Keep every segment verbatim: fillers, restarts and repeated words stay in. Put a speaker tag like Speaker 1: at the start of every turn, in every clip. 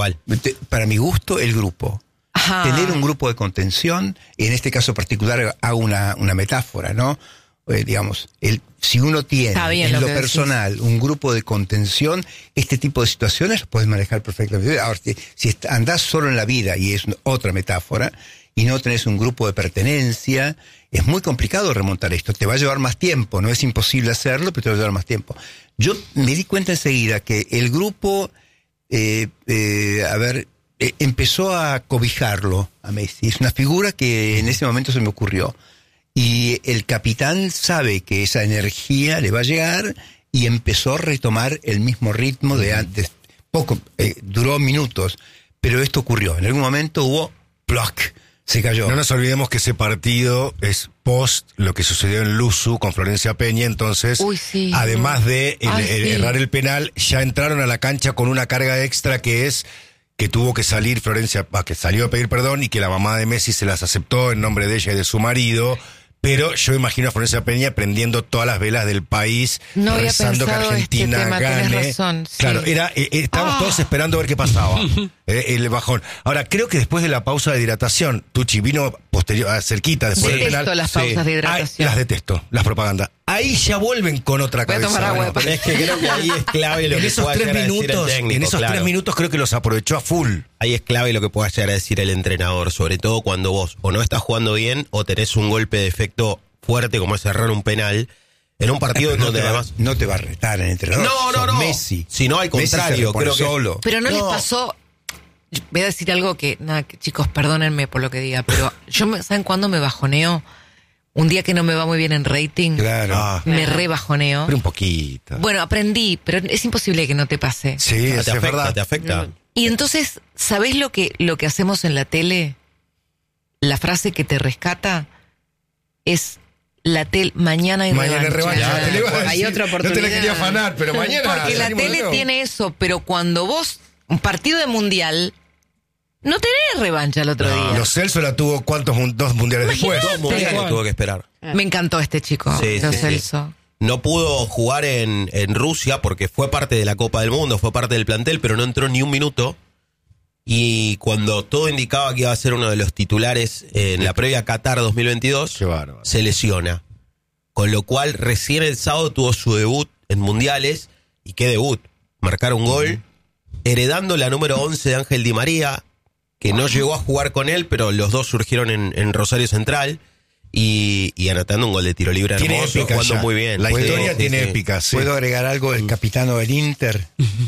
Speaker 1: ¿Cuál?
Speaker 2: Para mi gusto, el grupo.
Speaker 3: Ajá.
Speaker 2: Tener un grupo de contención, en este caso particular hago una, una metáfora, ¿no? Eh, digamos, el, si uno tiene en lo, lo personal decís. Un grupo de contención, este tipo de situaciones los puedes manejar perfectamente. Ahora, si, si andás solo en la vida, y es otra metáfora, y no tenés un grupo de pertenencia, es muy complicado remontar esto. Te va a llevar más tiempo, no es imposible hacerlo, pero te va a llevar más tiempo. Yo me di cuenta enseguida que el grupo, eh, eh, a ver, eh, empezó a cobijarlo a Messi. Es una figura que en ese momento se me ocurrió. Y el capitán sabe que esa energía le va a llegar y empezó a retomar el mismo ritmo de antes. Poco, eh, duró minutos, pero esto ocurrió. En algún momento hubo ¡ploc! Se cayó.
Speaker 4: No nos olvidemos que ese partido es post lo que sucedió en Luzu con Florencia Peña, entonces,
Speaker 3: Uy, sí,
Speaker 4: además de el,
Speaker 3: Ay,
Speaker 4: el,
Speaker 3: sí.
Speaker 4: errar el penal, ya entraron a la cancha con una carga extra que es que tuvo que salir Florencia, que salió a pedir perdón y que la mamá de Messi se las aceptó en nombre de ella y de su marido. Pero yo imagino a Florencia Peña prendiendo todas las velas del país,
Speaker 3: no
Speaker 4: rezando que Argentina
Speaker 3: este tema,
Speaker 4: gane.
Speaker 3: Razón, sí.
Speaker 4: Claro, era, eh, estábamos oh. todos esperando a ver qué pasaba, eh, el bajón. Ahora, creo que después de la pausa de hidratación, Tucci vino posterior, cerquita después
Speaker 3: detesto
Speaker 4: del penal.
Speaker 3: las pausas sí. de hidratación.
Speaker 4: Ay, las detesto, las propagandas. Ahí ya vuelven con otra
Speaker 3: Voy a
Speaker 4: cabeza.
Speaker 3: tomar agua,
Speaker 1: Bueno, es que creo que ahí es clave lo
Speaker 4: en
Speaker 1: que
Speaker 4: esos
Speaker 1: pueda
Speaker 4: tres
Speaker 1: llegar a decir
Speaker 4: minutos,
Speaker 1: el técnico,
Speaker 4: en esos
Speaker 1: claro.
Speaker 4: tres minutos creo que los aprovechó a full.
Speaker 1: Ahí es clave lo que pueda llegar a decir el entrenador, sobre todo cuando vos o no estás jugando bien o tenés un golpe de efecto fuerte como es cerrar un penal en un partido
Speaker 2: no
Speaker 1: donde
Speaker 2: te va,
Speaker 1: además
Speaker 2: no te va a retar el entrenador.
Speaker 1: No, no, no.
Speaker 2: Messi.
Speaker 1: Si no, al contrario, creo que
Speaker 2: solo.
Speaker 3: Pero no,
Speaker 1: no
Speaker 3: les pasó. Voy a decir algo que, nada, que, chicos, perdónenme por lo que diga, pero yo, me, ¿saben cuándo me bajoneo? Un día que no me va muy bien en rating.
Speaker 2: Claro.
Speaker 4: Ah,
Speaker 3: Me re bajoneo.
Speaker 4: pero un poquito.
Speaker 3: Bueno, aprendí, pero es imposible que no te pase.
Speaker 4: Sí,
Speaker 1: no,
Speaker 4: es
Speaker 1: te afecta,
Speaker 4: verdad.
Speaker 1: te afecta.
Speaker 3: Y entonces, ¿sabés lo que, lo que hacemos en la tele? La frase que te rescata es la tele, mañana hay
Speaker 4: Mañana
Speaker 3: revancha.
Speaker 4: revancha. Te le iba a
Speaker 5: Hay
Speaker 4: decir,
Speaker 5: otra
Speaker 4: No te
Speaker 5: oportunidad.
Speaker 4: la quería afanar, pero mañana.
Speaker 3: Porque la
Speaker 4: salimos de
Speaker 3: tele
Speaker 4: nuevo.
Speaker 3: tiene eso, pero cuando vos, un partido de mundial, no tenés revancha el otro
Speaker 4: No,
Speaker 3: día.
Speaker 4: Los Celso la tuvo cuántos mun- dos mundiales después.
Speaker 1: Dos mundiales tuvo que esperar.
Speaker 3: Me encantó este chico,
Speaker 1: Sí,
Speaker 3: Lo
Speaker 1: sí, sí.
Speaker 3: Celso.
Speaker 1: No pudo jugar en, en Rusia porque fue parte de la Copa del Mundo, fue parte del plantel, pero no entró ni un minuto. Y cuando todo indicaba que iba a ser uno de los titulares en la previa Qatar dos mil veintidós,
Speaker 4: Qué bárbaro.
Speaker 1: se lesiona. Con lo cual, recién el sábado tuvo su debut en mundiales. ¿Y qué debut? Marcar un gol, heredando la número once de Ángel Di María, que no llegó a jugar con él, pero los dos surgieron en, en Rosario Central. Y, y anotando un gol de tiro libre
Speaker 4: Tiene
Speaker 1: hermoso,
Speaker 4: épica
Speaker 1: jugando
Speaker 4: ya.
Speaker 1: muy bien.
Speaker 4: La
Speaker 1: Sí,
Speaker 4: historia
Speaker 1: sí,
Speaker 4: tiene
Speaker 1: sí.
Speaker 4: épica, sí.
Speaker 2: ¿Puedo agregar algo? El capitano del Inter,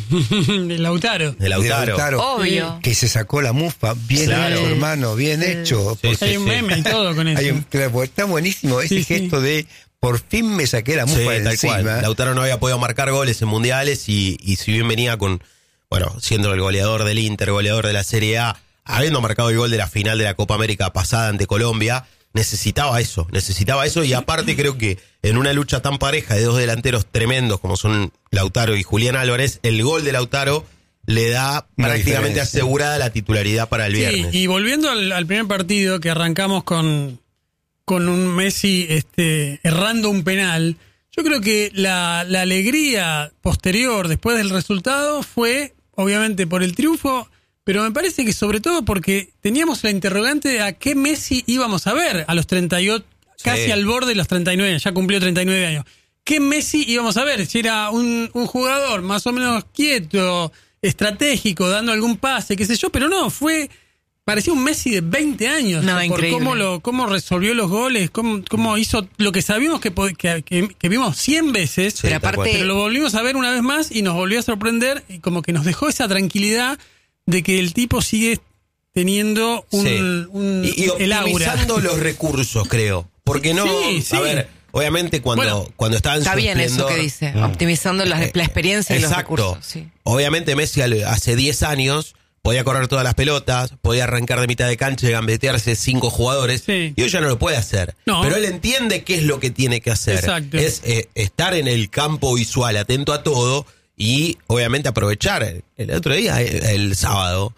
Speaker 6: El Lautaro.
Speaker 1: De Lautaro.
Speaker 2: de
Speaker 3: Obvio.
Speaker 2: que se sacó la mufa. Bien
Speaker 1: Claro.
Speaker 2: hecho, hermano, bien hecho.
Speaker 1: Sí,
Speaker 2: Porque
Speaker 6: Hay un meme y todo con eso.
Speaker 2: hay un, claro, está buenísimo ese
Speaker 6: Sí, sí.
Speaker 2: gesto de por fin me saqué la mufa
Speaker 1: Sí,
Speaker 2: de
Speaker 1: tal
Speaker 2: encima.
Speaker 1: cual. Lautaro no había podido marcar goles en mundiales y, y si bien venía con, bueno, siendo el goleador del Inter, goleador de la Serie A, habiendo marcado el gol de la final de la Copa América pasada ante Colombia, necesitaba eso, necesitaba eso y aparte creo que en una lucha tan pareja de dos delanteros tremendos como son Lautaro y Julián Álvarez, el gol de Lautaro le da
Speaker 2: Una
Speaker 1: prácticamente
Speaker 2: diferencia.
Speaker 1: asegurada la titularidad para el
Speaker 6: Sí,
Speaker 1: viernes.
Speaker 6: y volviendo al, al primer partido que arrancamos con, con un Messi este, errando un penal, yo creo que la, la alegría posterior después del resultado fue obviamente por el triunfo, pero me parece que sobre todo porque teníamos la interrogante de a qué Messi íbamos a ver a los treinta y ocho,
Speaker 1: Sí.
Speaker 6: casi al borde de los treinta y nueve años, ya cumplió treinta y nueve años. ¿Qué Messi íbamos a ver? Si era un, un jugador más o menos quieto, estratégico, dando algún pase, qué sé yo, pero no, fue... Parecía un Messi de veinte años.
Speaker 3: No,
Speaker 6: por
Speaker 3: increíble.
Speaker 6: cómo lo cómo resolvió los goles, cómo, cómo hizo lo que sabíamos que, pod- que, que, que vimos cien veces,
Speaker 1: Pero
Speaker 6: pero,
Speaker 1: aparte-
Speaker 6: pero lo volvimos a ver una vez más y nos volvió a sorprender y como que nos dejó esa tranquilidad de que el tipo sigue teniendo un,
Speaker 1: Sí.
Speaker 6: un-
Speaker 1: y, y
Speaker 6: el aura.
Speaker 1: optimizando los recursos, creo. Porque no,
Speaker 6: Sí, sí.
Speaker 1: a ver, obviamente cuando,
Speaker 6: Bueno,
Speaker 1: cuando estaba en
Speaker 3: Está
Speaker 1: su
Speaker 3: bien eso
Speaker 1: esplendor-
Speaker 3: que dice, optimizando la, la experiencia y los
Speaker 1: Exacto.
Speaker 3: recursos. Sí.
Speaker 1: Obviamente Messi al- hace diez años podía correr todas las pelotas, podía arrancar de mitad de cancha y gambetearse cinco jugadores,
Speaker 6: Sí.
Speaker 1: y hoy ya no lo puede hacer.
Speaker 6: No.
Speaker 1: Pero él entiende qué es lo que tiene que hacer.
Speaker 6: Exacto.
Speaker 1: Es eh, estar en el campo visual, atento a todo, y obviamente aprovechar. El otro día, el, el sábado,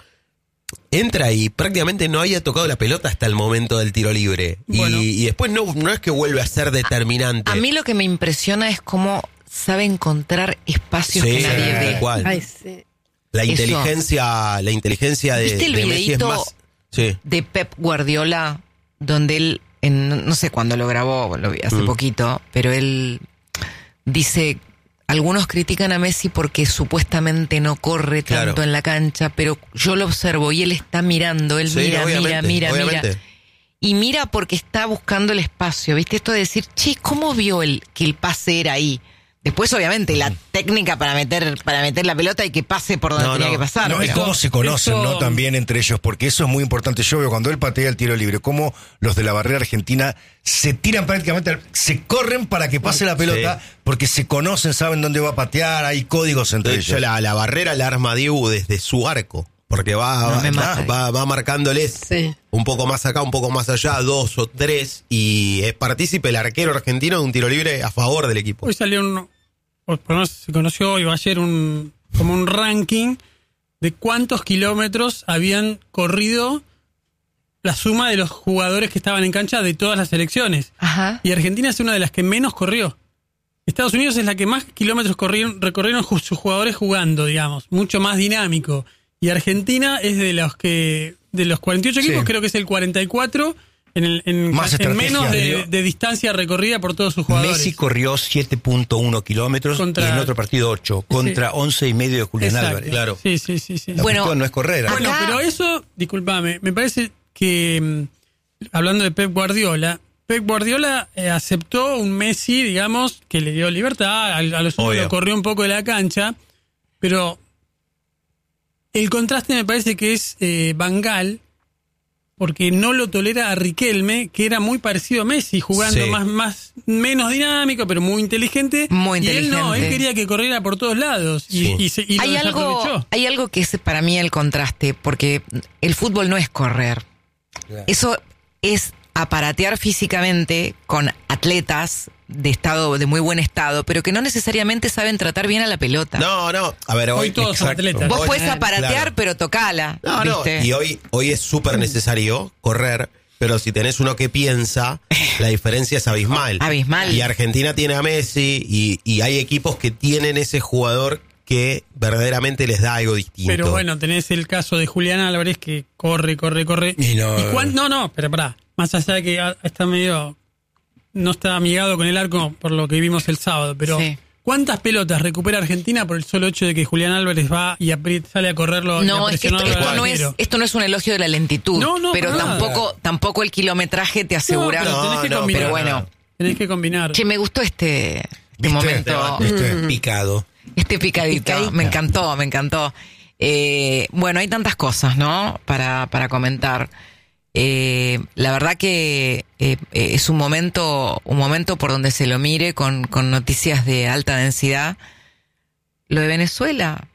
Speaker 1: entra y prácticamente no había tocado la pelota hasta el momento del tiro libre. Y-
Speaker 6: Bueno.
Speaker 1: Y, después no, no es que vuelve a ser determinante.
Speaker 3: A mí lo que me impresiona es cómo sabe encontrar espacios
Speaker 1: Sí,
Speaker 3: que nadie
Speaker 1: tal
Speaker 3: ve.
Speaker 1: cual.
Speaker 5: Ay, sí.
Speaker 1: La inteligencia, la inteligencia de,
Speaker 3: ¿Viste el
Speaker 1: de Messi es más... Sí.
Speaker 3: De Pep Guardiola, donde él, en, no sé cuándo lo grabó, lo vi hace mm. poquito, pero él dice, algunos critican a Messi porque supuestamente no corre tanto claro. en la cancha, pero yo lo observo y él está mirando, él sí, mira, mira, mira, obviamente. mira. Y mira porque está buscando el espacio, ¿viste? Esto de decir, che, ¿cómo vio él que el pase era ahí? Después, obviamente, la técnica para meter para meter la pelota y que pase por donde no, tenía no, que pasar.
Speaker 4: No, y cómo se conocen, eso... ¿no? También entre ellos, porque eso es muy importante. Yo veo cuando él patea el tiro libre, cómo los de la barrera argentina se tiran prácticamente, se corren para que pase la pelota, sí. porque se conocen, saben dónde va a patear, hay códigos entre de ellos. Hecho,
Speaker 1: la, la barrera la arma Dibu desde su arco, porque va, no va, va, va marcándoles sí. un poco más acá, un poco más allá, dos o tres, y es partícipe el arquero argentino de un tiro libre a favor del equipo.
Speaker 6: Hoy salió un... Por lo menos se conoció hoy o ayer un, como un ranking de cuántos kilómetros habían corrido la suma de los jugadores que estaban en cancha de todas las selecciones.
Speaker 3: Ajá.
Speaker 6: Y Argentina es una de las que menos corrió. Estados Unidos es la que más kilómetros corrieron, recorrieron sus jugadores jugando, digamos, mucho más dinámico. Y Argentina es de los que de los cuarenta y ocho equipos, sí. creo que es el cuarenta y cuatro. En, el, en, en menos de, de distancia recorrida por todos sus jugadores.
Speaker 2: Messi corrió siete punto uno kilómetros contra, y en otro partido ocho, contra sí. once y medio de Julián Exacto. Álvarez.
Speaker 1: Claro.
Speaker 6: Sí, sí, sí. sí.
Speaker 2: Bueno, no es correr.
Speaker 6: Bueno, acá... pero eso, discúlpame, me parece que, hablando de Pep Guardiola, Pep Guardiola eh, aceptó un Messi, digamos, que le dio libertad, a, a los sumo lo corrió un poco de la cancha, pero el contraste me parece que es eh, Van Gaal, porque no lo tolera a Riquelme, que era muy parecido a Messi, jugando sí. más, más, menos dinámico, pero muy inteligente.
Speaker 3: Muy inteligente.
Speaker 6: Y él no, él quería que corriera por todos lados. Y, sí. y, se, y lo
Speaker 3: hay algo, hay algo que es para mí el contraste, porque el fútbol no es correr. Yeah. Eso es aparatear físicamente con atletas de estado, de muy buen estado, pero que no necesariamente saben tratar bien a la pelota.
Speaker 1: No, no. A ver, hoy,
Speaker 6: hoy todos son atletas.
Speaker 3: Vos
Speaker 1: hoy,
Speaker 3: podés aparatear, claro. pero tocala.
Speaker 1: No, ¿viste? No. Y hoy, hoy es súper necesario correr, pero si tenés uno que piensa, la diferencia es abismal.
Speaker 3: Abismal.
Speaker 1: Y Argentina tiene a Messi y, y hay equipos que tienen ese jugador que verdaderamente les da algo distinto.
Speaker 6: Pero bueno, tenés el caso de Julián Álvarez que corre, corre, corre.
Speaker 2: Y no,
Speaker 6: ¿Y cuán, no, no, pero pará. Más allá de que está medio... No está amigado con el arco por lo que vimos el sábado, pero sí. ¿cuántas pelotas recupera Argentina por el solo hecho de que Julián Álvarez va y aprieta, sale a correrlo?
Speaker 3: No, es que esto, esto, no es, esto no es un elogio de la lentitud,
Speaker 6: no, no,
Speaker 3: pero tampoco tampoco el kilometraje te asegura.
Speaker 6: No, pero tenés que
Speaker 1: no,
Speaker 6: combinar.
Speaker 1: pero
Speaker 3: bueno,
Speaker 6: tenés que combinar.
Speaker 3: Che, me gustó este, este momento.
Speaker 2: Este mm. picado.
Speaker 3: Este picadito. Picadito. Me encantó, me encantó. Eh, bueno, hay tantas cosas, ¿no? Para, para comentar. Eh, la verdad que eh, es un momento un momento por donde se lo mire con, con noticias de alta densidad. Lo de Venezuela,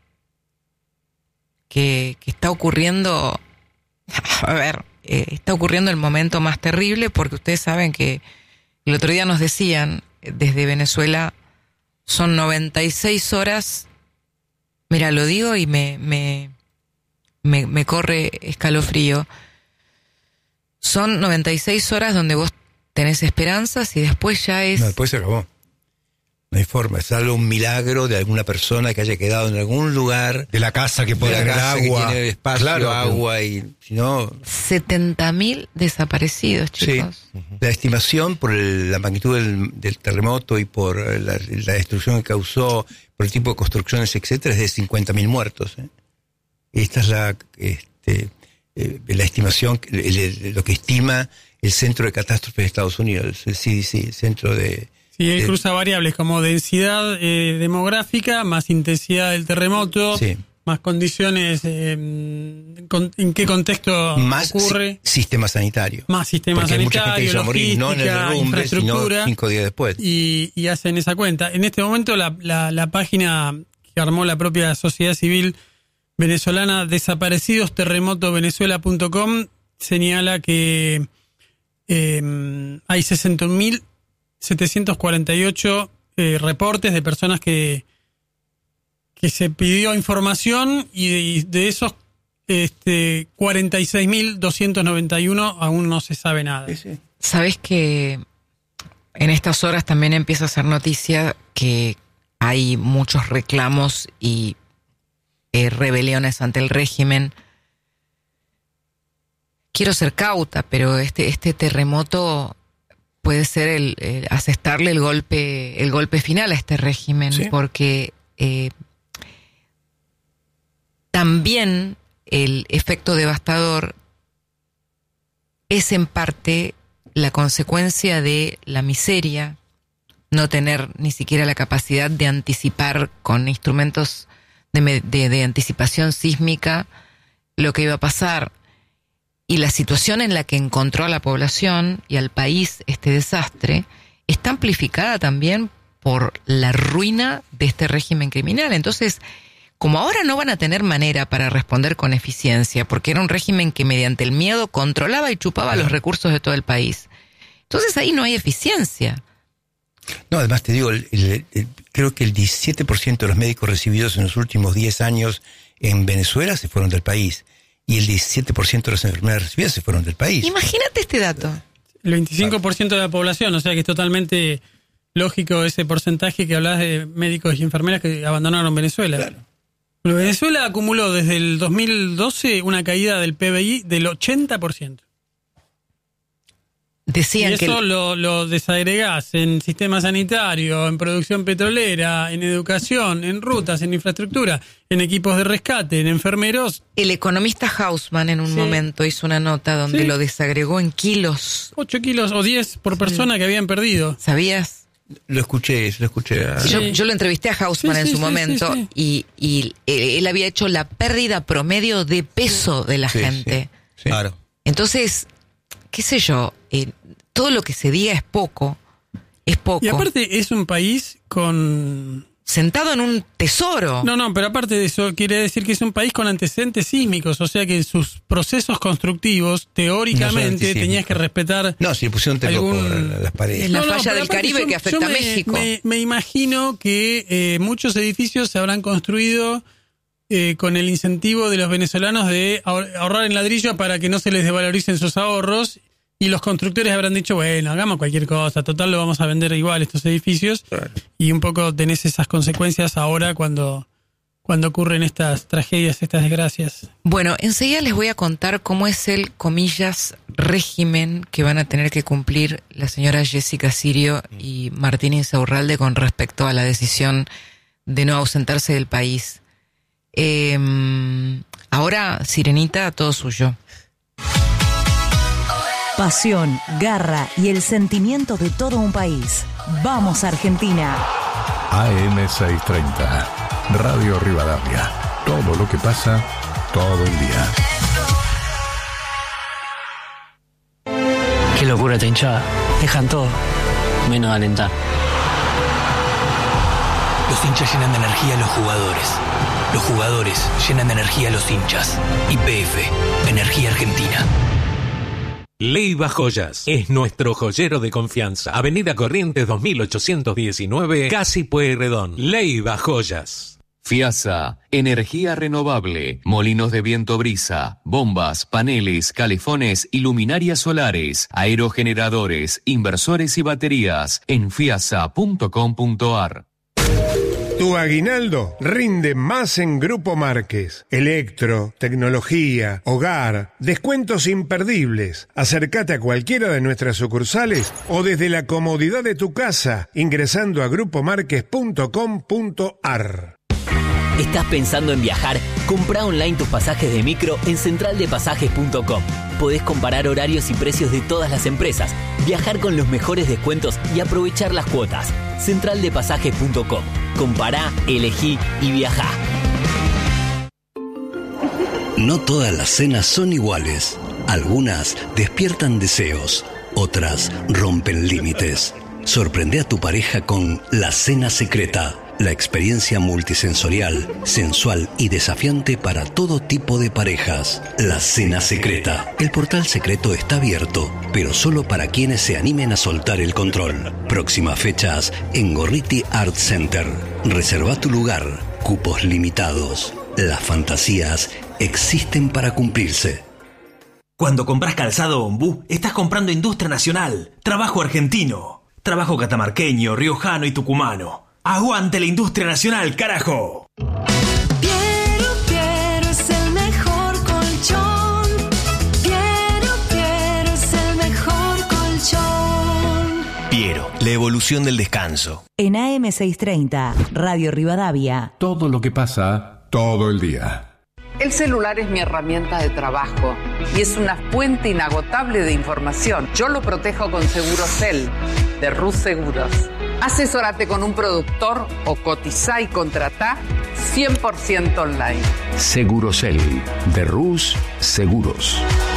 Speaker 3: que, que está ocurriendo, a ver, eh, está ocurriendo el momento más terrible, porque ustedes saben que el otro día nos decían desde Venezuela son noventa y seis horas. Mira, lo digo y me me me, me corre escalofrío. Son noventa y seis horas donde vos tenés esperanzas y después ya es...
Speaker 2: No, después se acabó. No hay forma. Es algo, un milagro de alguna persona que haya quedado en algún lugar.
Speaker 4: De la casa que puede tener agua.
Speaker 2: Que tiene espacio, claro, agua y... Si no...
Speaker 3: setenta mil desaparecidos, chicos.
Speaker 2: Sí. Uh-huh. La estimación por el, la magnitud del, del terremoto y por la, la destrucción que causó, por el tipo de construcciones, etcétera, es de cincuenta mil muertos. ¿eh? Esta es la... Este, Eh, la estimación, el, el, lo que estima el Centro de Catástrofes de Estados Unidos, el C D C, el Centro de...
Speaker 6: Sí, él
Speaker 2: de,
Speaker 6: cruza variables como densidad eh, demográfica, más intensidad del terremoto, sí. más condiciones, eh, con, en qué contexto
Speaker 2: más
Speaker 6: ocurre.
Speaker 2: Si, sistema sanitario.
Speaker 6: Más sistema
Speaker 2: Porque
Speaker 6: sanitario,
Speaker 2: mucha gente morir, no en el derrumbe, sino cinco días después.
Speaker 6: Y, y hacen esa cuenta. En este momento la, la, la página que armó la propia sociedad civil venezolana, desaparecidos terremoto venezuela punto com, señala que eh, hay sesenta mil setecientos cuarenta y ocho eh, reportes de personas que que se pidió información y de, y de esos este, cuarenta y seis mil doscientos noventa y uno aún no se sabe nada.
Speaker 2: Sí, sí.
Speaker 3: Sabés que en estas horas también empieza a ser noticia que hay muchos reclamos y eh, rebeliones ante el régimen. Quiero ser cauta, pero este, este terremoto puede ser el, el asestarle el golpe, el golpe final a este régimen, ¿sí? Porque eh, también el efecto devastador es en parte la consecuencia de la miseria, no tener ni siquiera la capacidad de anticipar con instrumentos de, de, de anticipación sísmica lo que iba a pasar. Y la situación en la que encontró a la población y al país este desastre está amplificada también por la ruina de este régimen criminal. Entonces, como ahora no van a tener manera para responder con eficiencia, porque era un régimen que mediante el miedo controlaba y chupaba los recursos de todo el país, entonces ahí no hay eficiencia.
Speaker 2: No, además te digo, el, el, el, creo que el diecisiete por ciento de los médicos recibidos en los últimos diez años en Venezuela se fueron del país. Y el diecisiete por ciento de las enfermedades recibidas se fueron del país.
Speaker 3: Imagínate este dato.
Speaker 6: El veinticinco por ciento de la población, o sea que es totalmente lógico ese porcentaje que hablás de médicos y enfermeras que abandonaron Venezuela.
Speaker 2: Claro.
Speaker 6: Bueno, Venezuela acumuló desde el dos mil doce una caída del P B I del ochenta por ciento.
Speaker 3: Decían
Speaker 6: y eso
Speaker 3: que...
Speaker 6: lo, lo desagregás en sistema sanitario, en producción petrolera, en educación, en rutas, en infraestructura, en equipos de rescate, en enfermeros.
Speaker 3: El economista Hausman en un sí. momento hizo una nota donde sí. lo desagregó en kilos.
Speaker 6: ocho kilos o diez por persona sí. que habían perdido.
Speaker 3: ¿Sabías?
Speaker 2: Lo escuché, lo escuché. A...
Speaker 3: Sí. Yo, yo lo entrevisté a Hausman sí, en sí, su sí, momento sí, sí. Y, y él había hecho la pérdida promedio de peso de la sí, gente.
Speaker 2: Sí, sí. Claro.
Speaker 3: Entonces, qué sé yo, eh, todo lo que se diga es poco, es poco.
Speaker 6: Y aparte es un país con...
Speaker 3: Sentado en un tesoro.
Speaker 6: No, no, pero aparte de eso, quiere decir que es un país con antecedentes sísmicos, o sea que en sus procesos constructivos, teóricamente, no tenías que respetar...
Speaker 2: No, si le pusieron terremoto algún... las paredes.
Speaker 3: Es la
Speaker 6: no,
Speaker 3: falla
Speaker 6: no,
Speaker 3: del Caribe
Speaker 6: yo,
Speaker 3: que afecta
Speaker 6: me,
Speaker 3: a México.
Speaker 6: Me, me imagino que eh, muchos edificios se habrán construido eh, con el incentivo de los venezolanos de ahorrar en ladrillo para que no se les desvaloricen sus ahorros. Y los constructores habrán dicho, bueno, hagamos cualquier cosa, total lo vamos a vender igual estos edificios. Claro. Y un poco tenés esas consecuencias ahora cuando, cuando ocurren estas tragedias, estas desgracias.
Speaker 3: Bueno, enseguida les voy a contar cómo es el, comillas, régimen que van a tener que cumplir la señora Jessica Sirio y Martín Insaurralde con respecto a la decisión de no ausentarse del país. Eh, ahora, Sirenita, todo suyo.
Speaker 5: Pasión, garra y el sentimiento de todo un país. ¡Vamos, Argentina!
Speaker 7: A M seiscientos treinta, Radio Rivadavia. Todo lo que pasa, todo el día.
Speaker 8: Qué locura esta hinchada. Dejan todo, menos alentar.
Speaker 9: Los hinchas llenan de energía a los jugadores. Los jugadores llenan de energía a los hinchas. Y P F, Energía Argentina.
Speaker 10: Leiva Joyas es nuestro joyero de confianza. Avenida Corrientes dos mil ochocientos diecinueve, Casi Pueyrredón. Leiva Joyas.
Speaker 11: FIASA, energía renovable, molinos de viento brisa, bombas, paneles, calefones y luminarias solares, aerogeneradores, inversores y baterías en fiasa punto com punto ar.
Speaker 12: Tu aguinaldo rinde más en Grupo Márquez. Electro, tecnología, hogar, descuentos imperdibles. Acércate a cualquiera de nuestras sucursales o desde la comodidad de tu casa ingresando a grupo márquez punto com punto ar.
Speaker 13: ¿Estás pensando en viajar? Comprá online tus pasajes de micro en central de pasajes punto com. Podés comparar horarios y precios de todas las empresas, viajar con los mejores descuentos y aprovechar las cuotas. central de pasajes punto com. Compará, elegí y viajá.
Speaker 14: No todas las cenas son iguales. Algunas despiertan deseos, otras rompen límites. Sorprende a tu pareja con La Cena Secreta. La experiencia multisensorial, sensual y desafiante para todo tipo de parejas. La Cena Secreta. El portal secreto está abierto, pero solo para quienes se animen a soltar el control. Próximas fechas en Gorriti Art Center. Reserva tu lugar. Cupos limitados. Las fantasías existen para cumplirse.
Speaker 15: Cuando compras calzado Ombú, estás comprando industria nacional, trabajo argentino, trabajo catamarqueño, riojano y tucumano. ¡Aguante la industria nacional, carajo!
Speaker 16: Quiero la evolución del descanso.
Speaker 5: En A M seiscientos treinta, Radio Rivadavia.
Speaker 7: Todo lo que pasa todo el día.
Speaker 17: El celular es mi herramienta de trabajo y es una fuente inagotable de información. Yo lo protejo con Segurosel, de Rus Seguros. Asesórate con un productor o cotizá y contratá cien por ciento online.
Speaker 18: Segurosel, de Rus Seguros.